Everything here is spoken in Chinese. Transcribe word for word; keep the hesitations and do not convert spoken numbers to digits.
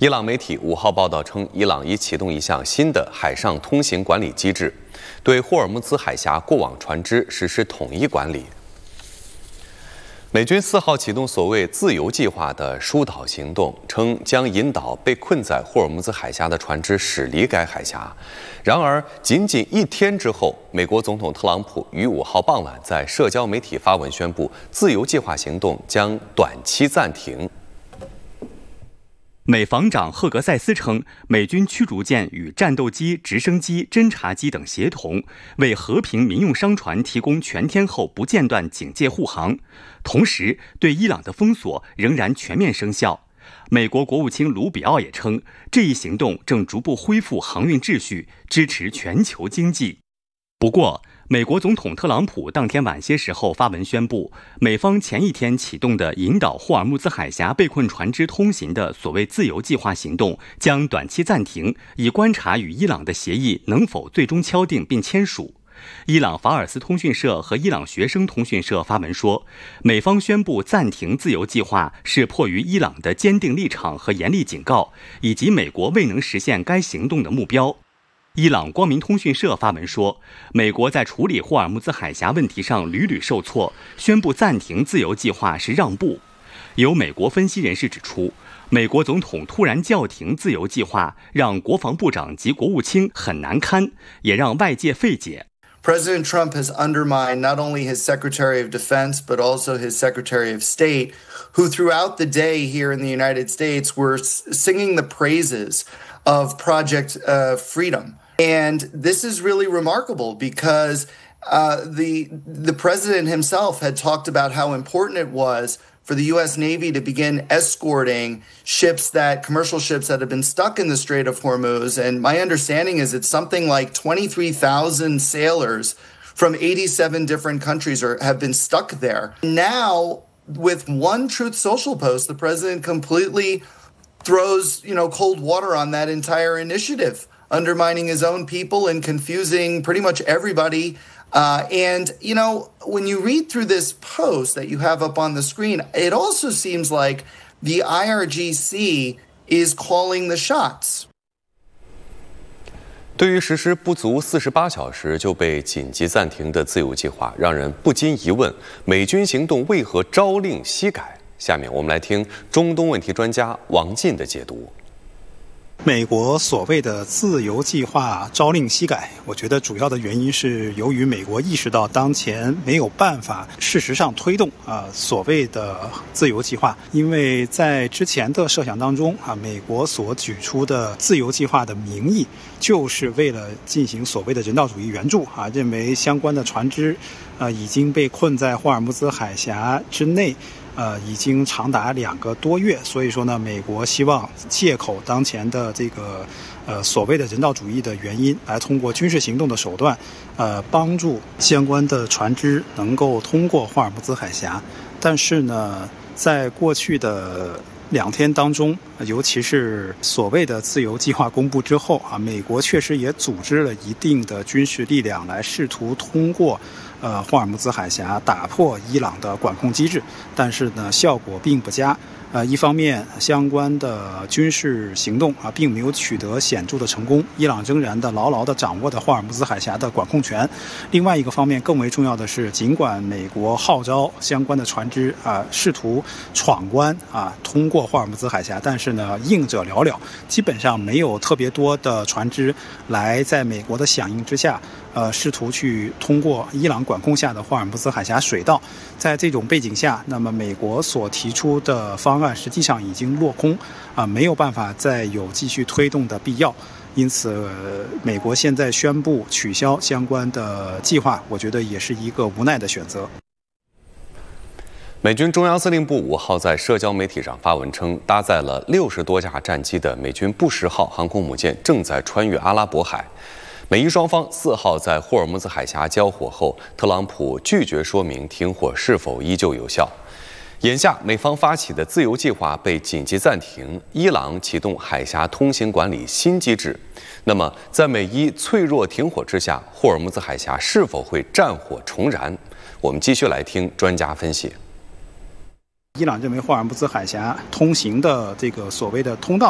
伊朗媒体五号报道称，伊朗已启动一项新的海上通行管理机制，对霍尔木兹海峡过往船只实施统一管理。美军四号启动所谓“自由计划”的疏导行动，称将引导被困在霍尔木兹海峡的船只驶离该海峡。然而，仅仅一天之后，美国总统特朗普于五号傍晚在社交媒体发文宣布，自由计划行动将短期暂停。 美防长赫格塞斯称，美军驱逐舰与战斗机、直升机、侦察机等协同，为和平民用商船提供全天候不间断警戒护航。同时，对伊朗的封锁仍然全面生效。美国国务卿卢比奥也称，这一行动正逐步恢复航运秩序，支持全球经济。不过，美国总统特朗普当天晚些时候发文宣布，美方前一天启动的引导霍尔木兹海峡被困船只通行的所谓自由计划行动将短期暂停，以观察与伊朗的协议能否最终敲定并签署。伊朗法尔斯通讯社和伊朗学生通讯社发文说，美方宣布暂停自由计划是迫于伊朗的坚定立场和严厉警告，以及美国未能实现该行动的目标。伊朗光明通讯社发文说，美国在处理霍尔木兹海峡问题上屡屡受挫，宣布暂停自由计划是让步。有美国分析人士指出，美国总统突然叫停自由计划，让国防部长及国务卿很难堪，也让外界费解。 President Trump has undermined not only his Secretary of Defense, but also his Secretary of State, who throughout the day here in the United States were singing the praises of Project uh, Freedom. And this is really remarkable because uh, the, the president himself had talked about how important it was for the U S Navy to begin escorting ships that, commercial ships that have been stuck in the Strait of Hormuz. And my understanding is it's something like twenty-three thousand sailors from eighty-seven different countries are, have been stuck there. Now, with one Truth Social post, the president completely throws, you know, cold water on that entire initiative, undermining his own people and confusing pretty much everybody. Uh, and, you know, when you read through this post that you have up on the screen, it also seems like the I R G C is calling the shots. 对于实施不足四十八小时就被紧急暂停的自由计划，让人不禁疑问：美军行动为何朝令夕改？下面我们来听中东问题专家王进的解读。 美国所谓的自由计划朝令夕改，我觉得主要的原因是由于美国意识到当前没有办法事实上推动啊所谓的自由计划，因为在之前的设想当中啊，美国所举出的自由计划的名义就是为了进行所谓的人道主义援助啊，认为相关的船只啊已经被困在霍尔木兹海峡之内。呃，已经长达两个多月，所以说呢，美国希望借口当前的这个呃所谓的人道主义的原因，来通过军事行动的手段，呃，帮助相关的船只能够通过霍尔木兹海峡。但是呢，在过去的两天当中，尤其是所谓的自由计划公布之后啊，美国确实也组织了一定的军事力量来试图通过呃霍尔木兹海峡打破伊朗的管控机制，但是呢效果并不佳。呃，一方面相关的军事行动啊并没有取得显著的成功，伊朗仍然的牢牢地掌握着霍尔木兹海峡的管控权。另外一个方面，更为重要的是，尽管美国号召相关的船只啊试图闯关啊通过霍尔木兹海峡，但是呢应者寥寥，基本上没有特别多的船只来在美国的响应之下，呃试图去通过伊朗管控下的霍尔木兹海峡水道。在这种背景下，那么美国所提出的方案实际上已经落空啊，没有办法再有继续推动的必要。因此，美国现在宣布取消相关的计划，我觉得也是一个无奈的选择。 美军中央司令部五号在社交媒体上发文称，搭载了六十多架战机的美军布什号航空母舰正在穿越阿拉伯海。美伊双方四号在霍尔木兹海峡交火后，特朗普拒绝说明停火是否依旧有效。眼下，美方发起的自由计划被紧急暂停，伊朗启动海峡通行管理新机制。那么，在美伊脆弱停火之下，霍尔木兹海峡是否会战火重燃？我们继续来听专家分析。 伊朗认为霍尔木兹海峡通行的这个所谓的通道